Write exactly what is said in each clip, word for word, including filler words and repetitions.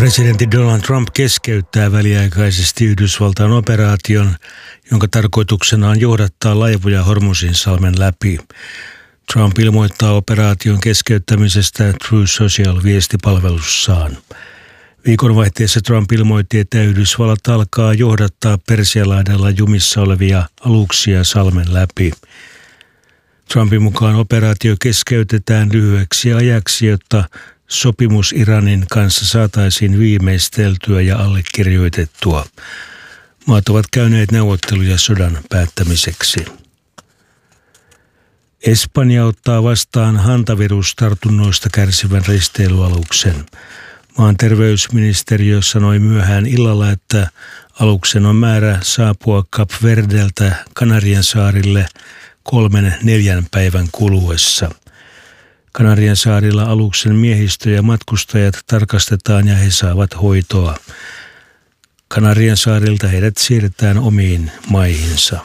Presidentti Donald Trump keskeyttää väliaikaisesti Yhdysvaltain operaation, jonka tarkoituksena on johdattaa laivoja Hormuzinsalmen läpi. Trump ilmoittaa operaation keskeyttämisestä Truth Social-viestipalvelussaan. Viikonvaihteessa Trump ilmoitti, että Yhdysvallat alkaa johdattaa Persialahdella jumissa olevia aluksia salmen läpi. Trumpin mukaan operaatio keskeytetään lyhyeksi ajaksi, jotta sopimus Iranin kanssa saataisiin viimeisteltyä ja allekirjoitettua. Maat ovat käyneet neuvotteluja sodan päättämiseksi. Espanja ottaa vastaan hantavirustartunnoista kärsivän risteilyaluksen. Maan terveysministeriö sanoi myöhään illalla, että aluksen on määrä saapua Kap Verdeltä Kanarian saarille kolmen neljän päivän kuluessa. Kanarian saarilla aluksen miehistö ja matkustajat tarkastetaan ja he saavat hoitoa. Kanarian saarilta heidät siirretään omiin maihinsa.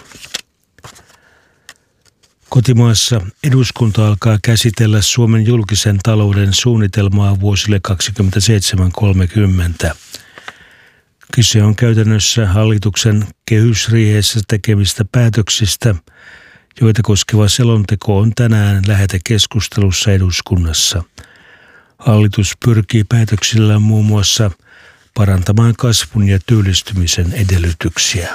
Kotimaassa eduskunta alkaa käsitellä Suomen julkisen talouden suunnitelmaa vuosille kaksikymmentäseitsemän kolmekymmentä. Kyse on käytännössä hallituksen kehysriihessä tekemistä päätöksistä, joita koskeva selonteko on tänään lähetekeskustelussa eduskunnassa. Hallitus pyrkii päätöksillään muun muassa parantamaan kasvun ja työllistymisen edellytyksiä.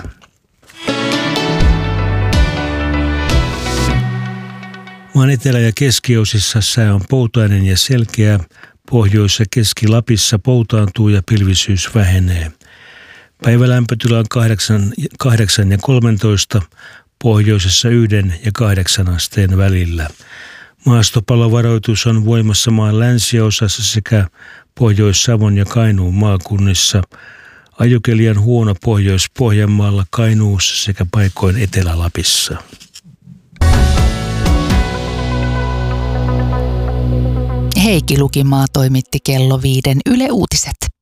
Maan etelä- ja keskiosissa sää on poutainen ja selkeä. Pohjois- ja Keski-Lapissa poutaantuu ja pilvisyys vähenee. Päivälämpötila on kahdeksan ja kolmetoista, pohjoisessa yhden ja kahdeksan asteen välillä. Maastopallovaroitus on voimassa maan länsiosassa sekä Pohjois-Savon ja Kainuun maakunnissa. Ajokeli on huono Pohjois-Pohjanmaalla, Kainuussa sekä paikoin Etelä-Lapissa. Heikki Lukimaa toimitti kello viiden Yle Uutiset.